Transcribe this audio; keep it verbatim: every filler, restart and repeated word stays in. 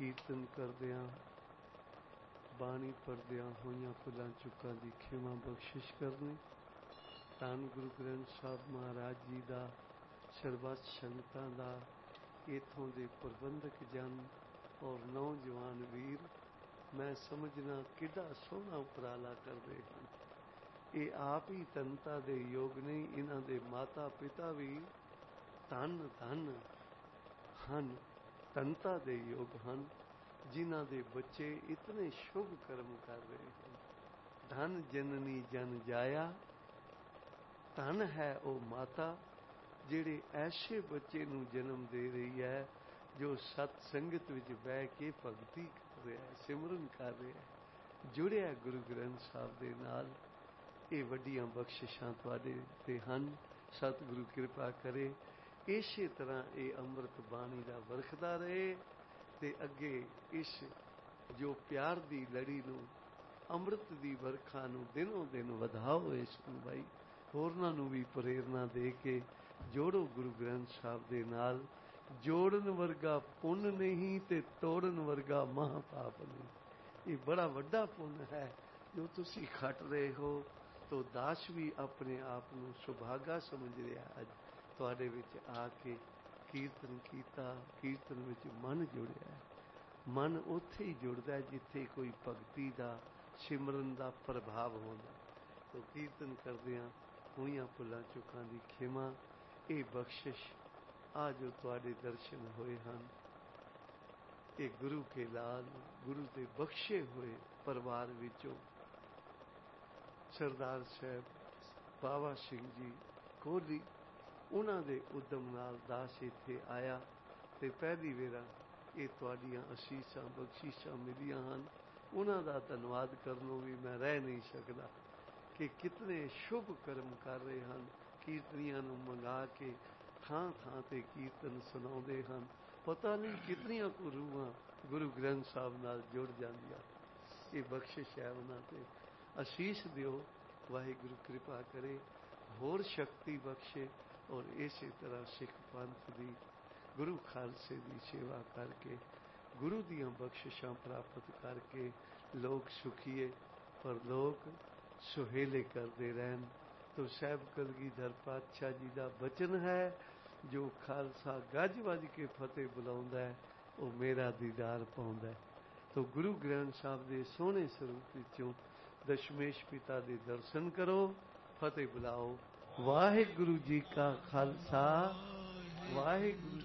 ਕੀਰਤਨ ਕਰਦਿਆਂ ਬਾਣੀ ਪੜ੍ਹਦਿਆਂ ਹੋਈਆਂ ਭੁੱਲਾਂ ਚੁੱਕਾਂ ਦੀ ਖਿਮਾ ਬਖਸ਼ਿਸ਼ ਕਰਨੀ। ਧੰਨ ਗੁਰੂ ਗ੍ਰੰਥ ਸਾਹਿਬ ਮਹਾਰਾਜ ਜੀ ਦਾ, ਸਰਬੱਤ ਸੰਗਤਾਂ ਦਾ, ਇੱਥੋਂ ਦੇ ਪ੍ਰਬੰਧਕ ਜਨ ਔਰ ਨੌਜਵਾਨ ਵੀਰ, ਮੈਂ ਸਮਝਣਾ ਕਿੱਡਾ ਸੋਹਣਾ ਉਪਰਾਲਾ ਕਰਦੇ ਹਨ। ਇਹ ਆਪ ਹੀ ਧਨਤਾ ਦੇ ਯੋਗ ਨਹੀਂ, ਇਹਨਾਂ ਦੇ ਮਾਤਾ ਪਿਤਾ ਵੀ ਧੰਨ ਧੰਨ ਹਨ, ਧਨਤਾ ਦੇ ਯੋਗ ਹਨ, ਜਿਨ੍ਹਾਂ ਦੇ ਬੱਚੇ ਇਤਨੇ ਸ਼ੁਭ ਕਰਮ ਕਰ ਰਹੇ ਹਨ। ਧਨ ਜਨਨੀ ਜਨ ਜਾਇਆ, ਧਨ ਹੈ ਉਹ ਮਾਤਾ ਜਿਹੜੇ ਐਸੇ ਬੱਚੇ ਨੂੰ ਜਨਮ ਦੇ ਰਹੀ ਹੈ ਜੋ ਸਤ ਸੰਗਤ ਵਿੱਚ ਬਹਿ ਕੇ ਭਗਤੀ ਕਰ ਰਿਹਾ ਹੈ, ਸਿਮਰਨ ਕਰ ਰਿਹਾ ਹੈ, ਜੁੜਿਆ ਗੁਰੂ ਗ੍ਰੰਥ ਸਾਹਿਬ ਦੇ ਨਾਲ। ਇਹ ਵੱਡੀਆਂ ਬਖਸ਼ਿਸ਼ਾਂ ਤੁਹਾਡੇ 'ਤੇ ਹਨ। ਸਤਿਗੁਰੂ ਕਿਰਪਾ ਕਰੇ ਇਸੇ ਤਰ੍ਹਾਂ ਇਹ ਅੰਮ੍ਰਿਤ ਬਾਣੀ ਦਾ ਵਰਖਦਾ ਰਹੇ ਅਤੇ ਅੱਗੇ ਇਸ ਜੋ ਪਿਆਰ ਦੀ ਲੜੀ ਨੂੰ, ਅੰਮ੍ਰਿਤ ਦੀ ਵਰਖਾ ਨੂੰ ਦਿਨੋਂ ਦਿਨ ਵਧਾਓ। ਇਸ ਨੂੰ ਬਾਈ ਹੋਰਨਾਂ ਨੂੰ ਵੀ ਪ੍ਰੇਰਨਾ ਦੇ ਕੇ ਜੋੜੋ ਗੁਰੂ ਗ੍ਰੰਥ ਸਾਹਿਬ ਦੇ ਨਾਲ। ਜੋੜਨ ਵਰਗਾ ਪੁੰਨ ਨਹੀਂ ਅਤੇ ਤੋੜਨ ਵਰਗਾ ਮਹਾਂਪਾਪ ਨਹੀਂ। ਇਹ ਬੜਾ ਵੱਡਾ ਪੁੰਨ ਹੈ ਜੋ ਤੁਸੀਂ ਖੱਟ ਰਹੇ ਹੋ। ਤੋ ਦਾਸ ਵੀ ਆਪਣੇ ਆਪ ਨੂੰ ਸੁਭਾਗਾ ਸਮਝ ਰਿਹਾ ਅੱਜ ਤੁਹਾਡੇ ਵਿੱਚ ਆ ਕੇ ਕੀਰਤਨ ਕੀਤਾ, ਕੀਰਤਨ ਵਿੱਚ ਮਨ ਜੁੜਿਆ। ਮਨ ਉੱਥੇ ਹੀ ਜੁੜਦਾ ਜਿੱਥੇ ਕੋਈ ਭਗਤੀ ਦਾ, ਸਿਮਰਨ ਦਾ ਪ੍ਰਭਾਵ ਹੁੰਦਾ। ਤੋ ਕੀਰਤਨ ਕਰਦਿਆਂ ਹੋਈਆਂ ਭੁੱਲਾਂ ਚੁੱਕਾਂ ਦੀ ਖਿਮਾ, ਇਹ ਬਖਸ਼ਿਸ਼ ਆ ਜੋ ਤੁਹਾਡੇ ਦਰਸ਼ਨ ਹੋਏ ਹਨ, ਇਹ ਗੁਰੂ ਕੇ ਲਾਲ, ਗੁਰੂ ਦੇ ਬਖਸ਼ੇ ਹੋਏ ਪਰਿਵਾਰ ਵਿੱਚੋਂ ਸਰਦਾਰ ਸਾਹਿਬ ਬਾਵਾ ਸਿੰਘ ਜੀ ਕੋਹਲੀ, ਉਹਨਾਂ ਦੇ ਉਦਮ ਨਾਲ ਦਾਸ ਇੱਥੇ ਆਇਆ ਅਤੇ ਪਹਿਲੀ ਵੇਰਾ ਇਹ ਤੁਹਾਡੀਆਂ ਅਸੀਸਾਂ ਬਖਸ਼ਿਸ਼ਾਂ ਮਿਲੀਆਂ ਹਨ। ਉਹਨਾਂ ਦਾ ਧੰਨਵਾਦ ਕਰਨੋਂ ਵੀ ਮੈਂ ਰਹਿ ਨਹੀਂ ਸਕਦਾ ਕਿ ਕਿਤਨੇ ਸ਼ੁਭ ਕਰਮ ਕਰ ਰਹੇ ਹਨ। ਕੀਰਤਨੀਆਂ ਨੂੰ ਮੰਗਾ ਕੇ ਥਾਂ ਥਾਂ 'ਤੇ ਕੀਰਤਨ ਸੁਣਾਉਂਦੇ ਹਨ। ਪਤਾ ਨਹੀਂ ਕਿਤਨੀਆਂ ਕੁ ਰੂਹਾਂ ਗੁਰੂ ਗ੍ਰੰਥ ਸਾਹਿਬ ਨਾਲ ਜੁੜ ਜਾਂਦੀਆਂ। ਇਹ ਬਖਸ਼ਿਸ਼ ਹੈ ਉਹਨਾਂ 'ਤੇ। ਅਸੀਸ ਦਿਓ, ਵਾਹਿਗੁਰੂ ਕਿਰਪਾ ਕਰੇ, ਹੋਰ ਸ਼ਕਤੀ ਬਖਸ਼ੇ ਔਰ ਇਸੇ ਤਰ੍ਹਾਂ ਸਿੱਖ ਪੰਥ ਦੀ, ਗੁਰੂ ਖਾਲਸੇ ਦੀ ਸੇਵਾ ਕਰਕੇ, ਗੁਰੂ ਦੀਆਂ ਬਖਸ਼ਿਸ਼ਾਂ ਪ੍ਰਾਪਤ ਕਰਕੇ ਲੋਕ ਸੁਖੀਏ ਪਰ ਲੋਕ ਸੁਹੇਲੇ ਕਰਦੇ ਰਹਿਣ। ਤੋ ਸਾਹਿਬ ਕਲਗੀਧਰ ਪਾਤਸ਼ਾਹ ਜੀ ਦਾ ਬਚਨ ਹੈ, ਜੋ ਖਾਲਸਾ ਗੱਜ ਵੱਜ ਕੇ ਫਤਿਹ ਬੁਲਾਉਂਦਾ ਹੈ ਉਹ ਮੇਰਾ ਦੀਦਾਰ ਪਾਉਂਦਾ। ਤੋ ਗੁਰੂ ਗ੍ਰੰਥ ਸਾਹਿਬ ਦੇ ਸੋਹਣੇ ਸਰੂਪ ਵਿੱਚੋਂ ਦਸ਼ਮੇਸ਼ ਪਿਤਾ ਦੇ ਦਰਸ਼ਨ ਕਰੋ, ਫਤਿਹ ਬੁਲਾਓ। ਵਾਹਿਗੁਰੂ ਜੀ ਕਾ ਖਾਲਸਾ, ਵਾਹਿਗੁਰੂ